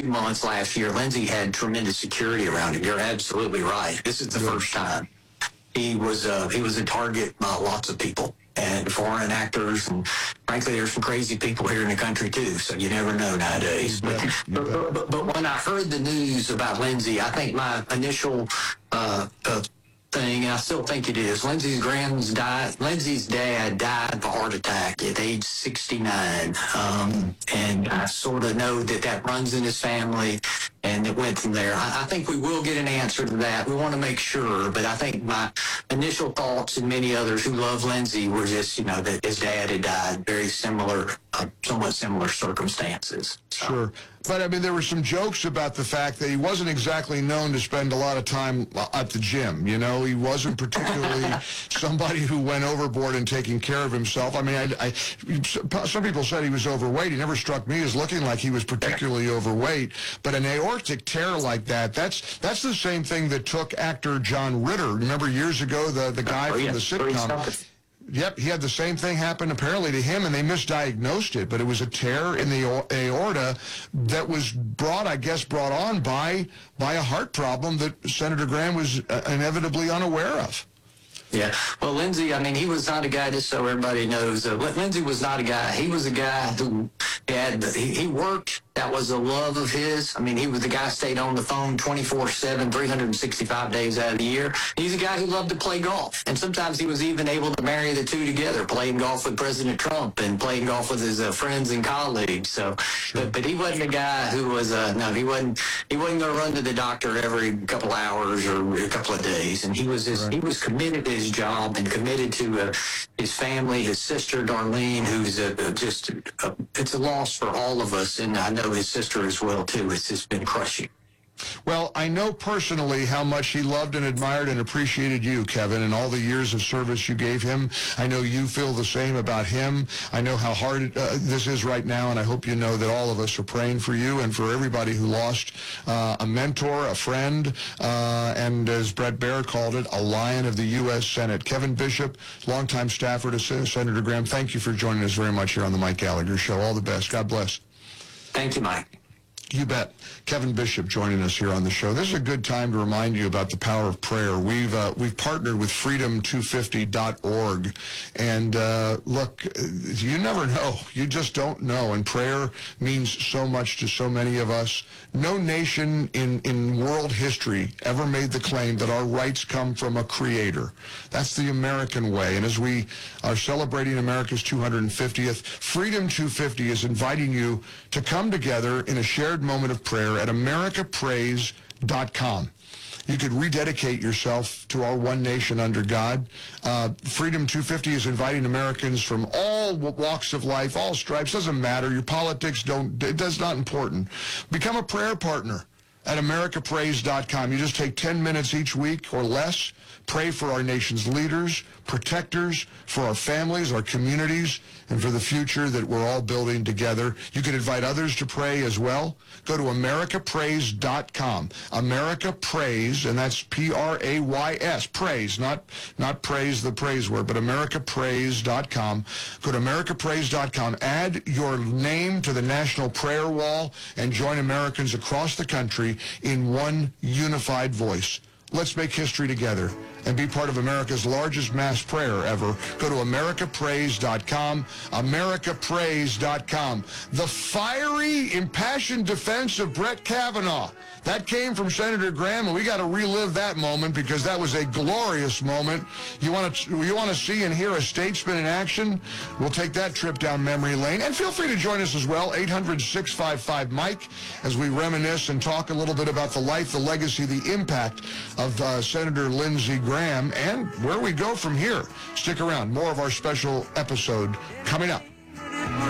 few months last year, Lindsey had tremendous security around him. You're absolutely right. This is the first time he was a target by lots of people and foreign actors, and frankly, there's some crazy people here in the country too. So you never know nowadays. But when I heard the news about Lindsey, I think my initial thing, and I still think it is, Lindsey's dad died of a heart attack at age 69, and I sort of know that runs in his family, and it went from there. I think we will get an answer to that. We want to make sure, but I think my initial thoughts, and many others who love Lindsey, were just, that his dad had died, very similar, somewhat similar circumstances. So. Sure. But, I mean, there were some jokes about the fact that he wasn't exactly known to spend a lot of time at the gym. He wasn't particularly somebody who went overboard in taking care of himself. I mean, some people said he was overweight. He never struck me as looking like he was particularly overweight. But an aortic tear like that's the same thing that took actor John Ritter. Remember years ago, the guy from the sitcom? Yep, he had the same thing happen apparently to him, and they misdiagnosed it, but it was a tear in the aorta that was brought on by a heart problem that Senator Graham was inevitably unaware of. Yeah, well, Lindsey, I mean, he was not a guy, just so everybody knows, Lindsey was not a guy. He was a guy who he worked. That was a love of his. I mean, he was the guy who stayed on the phone 24/7, 365 days out of the year. He's a guy who loved to play golf. And sometimes he was even able to marry the two together, playing golf with President Trump and playing golf with his friends and colleagues. So, but he wasn't a guy who was, he wasn't going to run to the doctor every couple hours or a couple of days. And he was he was committed to his job and committed to his family, his sister, Darlene, who's it's a loss for all of us. And I know his sister as well, too. It's just been crushing. Well, I know personally how much he loved and admired and appreciated you, Kevin, and all the years of service you gave him. I know you feel the same about him. I know how hard this is right now, and I hope you know that all of us are praying for you and for everybody who lost a mentor, a friend, and as Bret Baier called it, a lion of the U.S. Senate. Kevin Bishop, longtime staffer to Senator Graham, thank you for joining us very much here on the Mike Gallagher Show. All the best. God bless. Thank you, Mike. You bet. Kevin Bishop joining us here on the show. This is a good time to remind you about the power of prayer. We've partnered with freedom250.org, and look, you never know. You just don't know, and prayer means so much to so many of us. No nation in world history ever made the claim that our rights come from a creator. That's the American way, and as we are celebrating America's 250th, Freedom 250 is inviting you to come together in a shared moment of prayer at americapraise.com. You could rededicate yourself to our one nation under God. Freedom 250 is inviting Americans from all walks of life, all stripes. Doesn't matter. Your politics that's not important. Become a prayer partner at americapraise.com. You just take 10 minutes each week or less. Pray for our nation's leaders, protectors, for our families, our communities, and for the future that we're all building together. You can invite others to pray as well. Go to americapraise.com. America Praise, and that's P-R-A-Y-S. Praise, not praise the praise word, but americapraise.com. Go to americapraise.com. Add your name to the National Prayer Wall and join Americans across the country in one unified voice. Let's make history together and be part of America's largest mass prayer ever. Go to americapraise.com, americapraise.com. The fiery, impassioned defense of Brett Kavanaugh. That came from Senator Graham, and we got to relive that moment because that was a glorious moment. You want to see and hear a statesman in action? We'll take that trip down memory lane. And feel free to join us as well, 800-655-MIKE, as we reminisce and talk a little bit about the life, the legacy, the impact of Senator Lindsey Graham and where we go from here. Stick around. More of our special episode coming up.